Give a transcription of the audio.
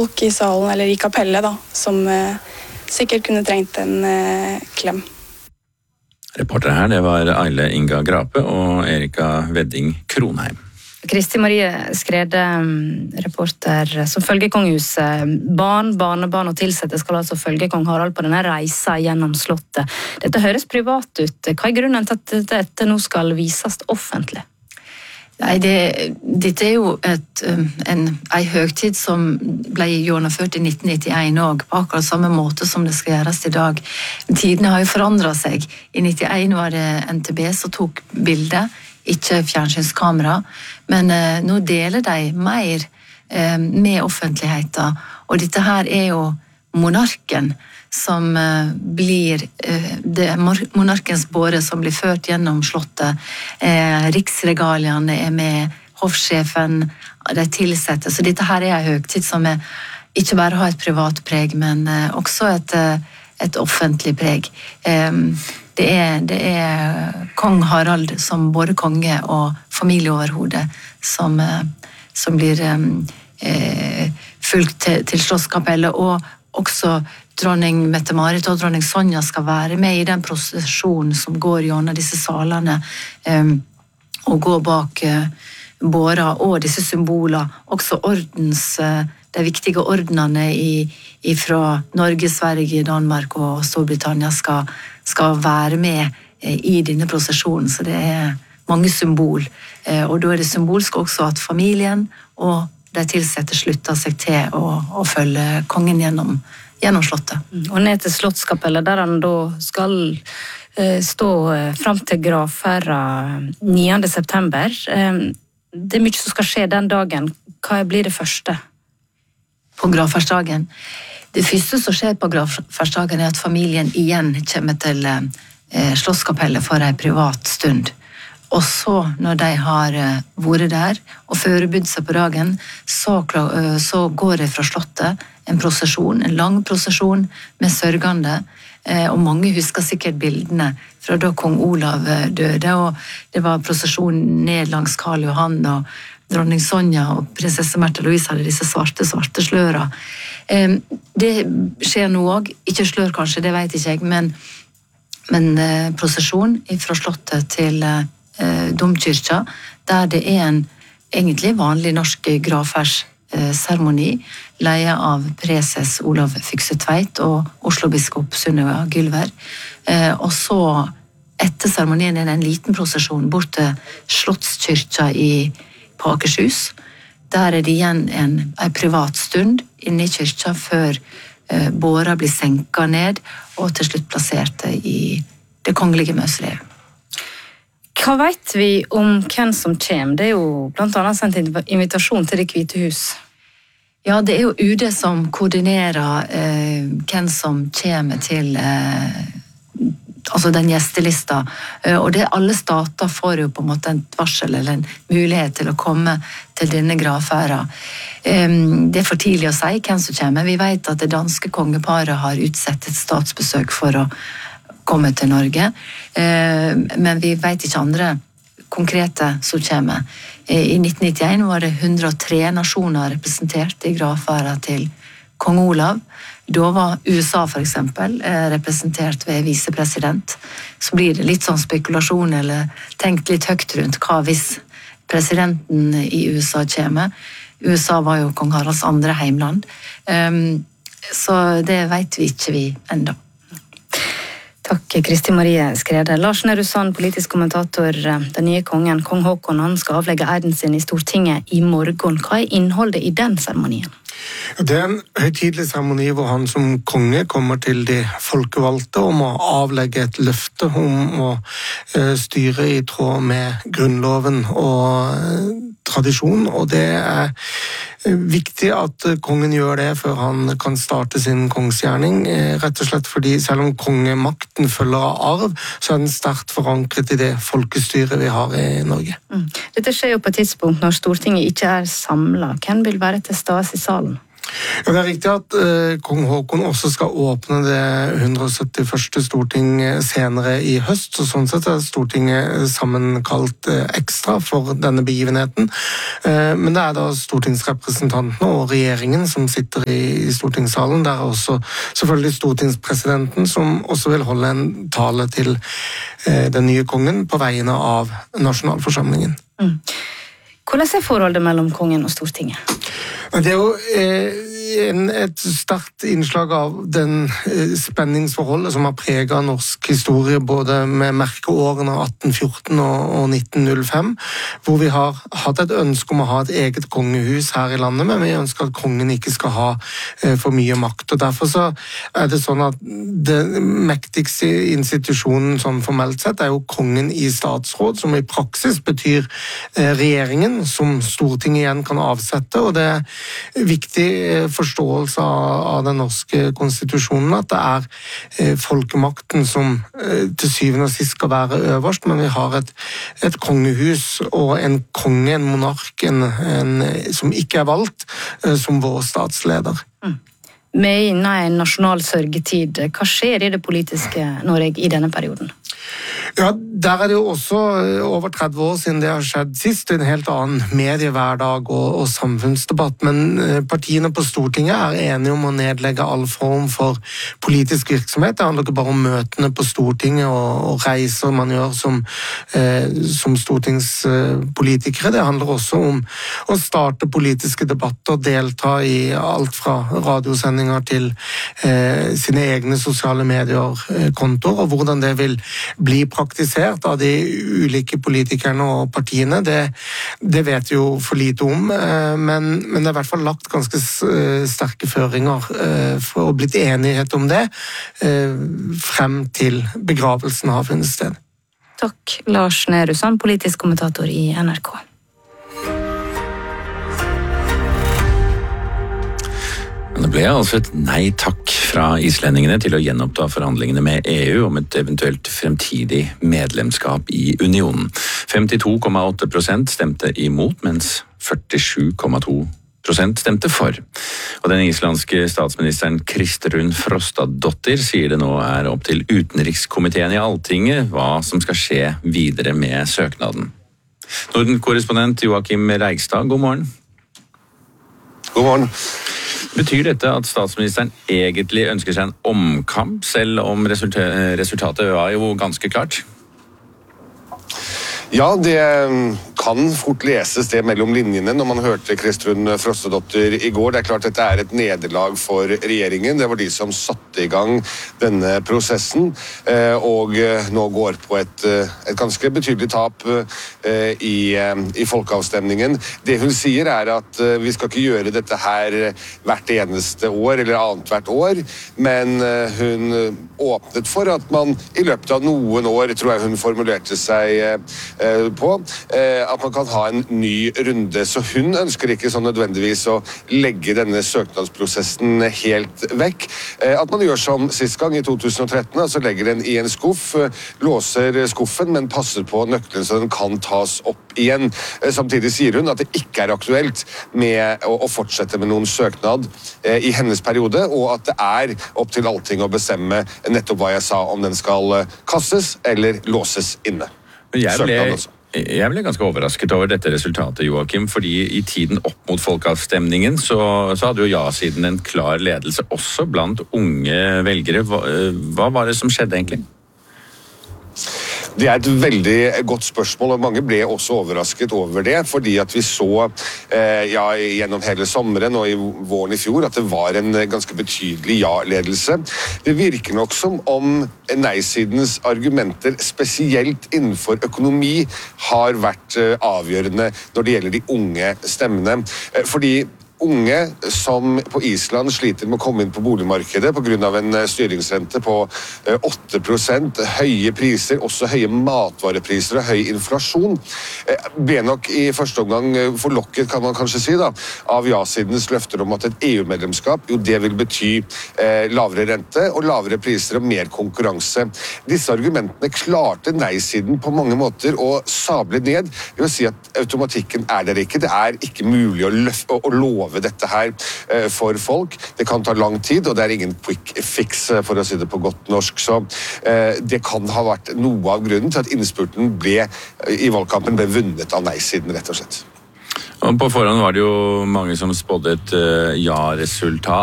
folk i salen, eller i kapellet da, som sikkert kunne trengt en klem. Reporter her, det var Aile Inga Grape og Erika Wedding Kronheim. Kristi Marie Skrede, reporter, som følger kongehuset. Barn, barnebarn og tilsette skal altså følge kong Harald på denne reisa gjennom slottet. Dette høres privat ut. Hva er grunnen til at dette nå skal vises offentlig? Nei, dette jo en høgtid som ble gjennomført i 1991 også, på akkurat samme måte som det skal gjøres i dag. Tidene har jo forandret seg. I 1991 var det NTB som tok bildet, ikke fjernsynskamera, men nå deler de mer med offentligheten, og dette her jo monarken som blir monarkens båre som blir ført gjennom slottet. Riksregaliene med hoffsjefen, de tilsette, så dette her en høgtid som ikke bare har et privat preg, men også et offentlig preg. Det kong Harald som både konge og familieoverhode som blir fulgt til Slottskapellet, og også dronning Mette-Marit og dronning Sonja skal være med i den prosesjonen som går gjennom disse salene og går bak båra og disse symboler, også de viktige ordenene fra Norge, Sverige, Danmark og Storbritannia skal være med i denne prosesjonen, så det mange symbol. Og da det symbolsk også at familien og de tilsette slutter seg til å følge kongen gjennom slottet. Og ned til Slottskapellet, der han da skal stå frem til gravferda 9. september. Det mye som skal skje den dagen. Hva blir det første? På gravferdsdagen? Det første som skjer på gravferdsdagen at familien igjen kommer til Slottskapellet for en privat stund. Og så, når de har vært der og forberedt seg på dagen, så går det fra slottet en prosesjon, en lang prosesjon med sørgende, og mange husker sikkert bildene fra da kong Olav døde, og det var prosesjon ned langs Karl Johan, og dronning Sonja og prinsesse Märtha Louise hadde disse svarte sløra. Det skjer nå også, ikke slør kanskje, det vet ikke jeg, men prosesjon fra slottet til domkyrkja, der det en egentlig vanlig norsk gravferdsseremoni, leia av preses Olav Fykse-Tveit og Oslo-biskop Sunniva Gylver. Og så, etter seremonien, en liten prosesjon bort til Slottskyrkja på Akershus. Der det igjen en privat stund inne i kyrkja før båra blir senket ned og til slutt plassert i det kongelige mausoleet. Hva vet vi om hvem som kommer? Det jo blant annet sendt invitasjon til Det hvite hus. Ja, det jo UD som koordinerer hvem som kommer til altså den gjestelista. Og det alle stater får jo på en måte en varsel eller en mulighet til å komme til denne gravferda. Det for tidlig å si hvem som kommer. Vi vet at det danske kongeparet har utsett et statsbesøk for å komme til Norge, men vi vet ikke andre konkrete som kommer. I 1991 var det 103 nasjoner representert i gravferda til kong Olav. Da var USA for eksempel representert ved visepresident. Så blir det litt sånn spekulasjon eller tenkt litt høyt rundt hva hvis presidenten i USA kommer. USA var jo kong Haralds andre heimland, så det vet vi ikke vi enda. Takk, Kristi Marie Skrede. Lars Nehru Sand, politisk kommentator. Den nye kongen, kong Håkon, han skal avlegge eiden sin i Stortinget i morgen. Hva innholdet i den seremonien? Det en høytidelig seremoni hvor han som konge kommer til de folkevalgte om å avlegge et løfte om å styre i tråd med grunnloven og tradisjon, og det viktig at kongen gjør det før han kan starte sin kongsgjerning, rett og slett fordi selv om kongemakten følger av arv, så den sterkt forankret i det folkestyret vi har i Norge. Dette skjer jo på et tidspunkt når Stortinget ikke samlet. Hvem vil være til stede i salen? Ja, det riktig at kong Haakon også skal åpne det 171. storting senere i høst, så sånn sett Stortinget sammenkalt ekstra for denne begivenheten. Men det da stortingsrepresentantene og regjeringen som sitter i stortingssalen. Det også selvfølgelig stortingspresidenten som også vil holde en tale til den nye kongen på vegne av nasjonalforsamlingen. Hvordan forholdet mellom kongen og Stortinget? Det jo et sterkt innslag av den spenningsforholdet som har preget norsk historie både med merkeårene 1814 og 1905, hvor vi har hatt et ønske om å ha et eget kongehus her i landet, men vi ønsker at kongen ikke skal ha for mye makt. Og derfor så det sånn at den mektigste institusjonen sånn formelt sett jo kongen i statsråd, som i praksis betyr regjeringen, som Stortinget igjen kan avsette, og det viktig forståelse av den norske konstitusjonen at det folkemakten som til syvende og sist skal være øverst, men vi har et kongehus og en konge, en monark, som ikke valgt, som vår statsleder. Vi inne i en nasjonal sørgetid. Hva skjer i det politiske Norge i denne perioden? Ja, der det jo også over 30 år siden det har skjedd sist, en helt annen mediehverdag og samfunnsdebatt, men partiene på Stortinget enige om å nedlegge all form for politisk virksomhet. Det handler ikke bare om møtene på Stortinget og reiser man gjør som stortingspolitikere. Det handler også om å starte politiske debatter, delta i alt fra radiosendinger til sine egne sosiale medier-kontoer, og hvordan det vil bli praktisert av de ulike politikerne og partiene, det vet vi jo for lite om, men det i hvert fall lagt ganske sterke føringer for å blitt enighet om det frem til begravelsen har funnet sted. Takk, Lars Nehru Sand, politisk kommentator i NRK. Det ble altså et nei takk fra islendingene til å gjenoppta forhandlingene med EU om et eventuelt fremtidig medlemskap i unionen. 52,8% stemte imot, mens 47,2% stemte for. Og den islandske statsministeren Kristrún Frostadóttir sier det nå opp til utenrikskomiteen i Alltinget hva som skal skje videre med søknaden. Norden-korrespondent Joakim Reigstad, god morgen. God morgen. Betyr dette at statsministeren egentlig ønsker seg en omkamp, selv om resultatet var jo ganske klart? Ja, det kan fort leses det mellom linjene når man hørte Kristrún Frostadóttir i går. Det klart dette et nederlag for regjeringen. Det var de som satte i gang denne prosessen, og nå går på et ganske betydelig tap i folkeavstemningen. Det hun sier at vi skal ikke gjøre dette her hvert eneste år eller annet hvert år, men hun åpnet for at man i løpet av noen år, tror jeg hun formulerte seg på, at man kan ha en ny runde. Så hun ønsker ikke så nødvendigvis å legge denne søknadsprosessen helt vekk. At man gjør som sist gang i 2013, altså legger den i en skuff, låser skuffen, men passer på nøkkelen så den kan tas opp igjen. Samtidig sier hun at det ikke aktuelt med å fortsette med noen søknad i hennes periode, og at det opp til Allting å bestemme nettopp hva jeg sa, om den skal kastes eller låses inne. Jeg ble ganske overrasket over dette resultatet, Joakim, fordi i tiden opp mot folkeavstemningen så hadde jo ja-siden en klar ledelse også blant unge velgere. Hva var det som skjedde egentlig? Det et veldig godt spørsmål, og mange ble også overrasket over det, fordi at vi så gjennom hele sommeren og i våren i fjor at det var en ganske betydelig ja-ledelse. Det virker nok som om nei-sidens argumenter, spesielt innenfor økonomi, har vært avgjørende når det gjelder de unge stemmene. Fordi unge som på Island sliter med å komme inn på boligmarkedet på grunn av en styringsrente på 8%, høye priser, også høye matvarepriser og høy inflasjon, ble nok i første omgang forlokket, kan man kanskje si, av ja-sidens løfter om at et EU-medlemskap, jo det vil bety lavere rente og lavere priser og mer konkurranse. Disse argumentene klarte nei-siden på mange måter å sable ned. Det vil si at automatikken der ikke. Det ikke mulig å love love dette her for folk. Det kan ta lang tid, og det er ingen quick fix, for å si det på godt norsk. Så det kan ha vært noe av grunnen til at innspurten i valgkampen ble vunnet av nei-siden, rett og slett. Og på forhånd var det jo mange som spådde et ja-resultat.